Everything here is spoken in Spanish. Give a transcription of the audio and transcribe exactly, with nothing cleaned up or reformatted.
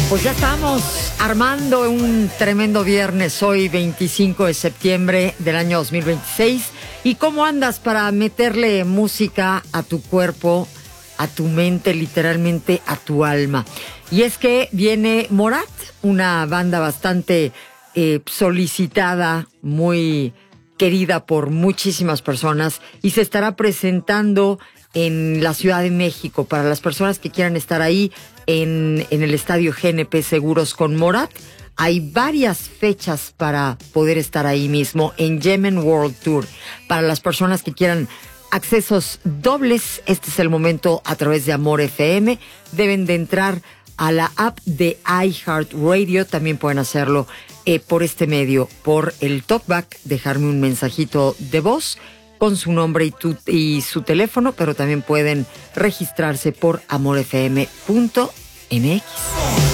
Pues ya estamos armando un tremendo viernes, hoy veinticinco de septiembre del año dos mil veintiséis. ¿Y cómo andas para meterle música a tu cuerpo, a tu mente, literalmente a tu alma? Y es que viene Morat, una banda bastante eh, solicitada, muy querida por muchísimas personas, y se estará presentando en la Ciudad de México. Para las personas que quieran estar ahí en, en el estadio G N P Seguros con Morat, hay varias fechas para poder estar ahí mismo en Yemen World Tour. Para las personas que quieran accesos dobles, este es el momento a través de Amor F M. Deben de entrar a la app de iHeartRadio. También pueden hacerlo eh, por este medio, por el talkback, dejarme un mensajito de voz con su nombre y, tu, y su teléfono, pero también pueden registrarse por amor f m punto m x.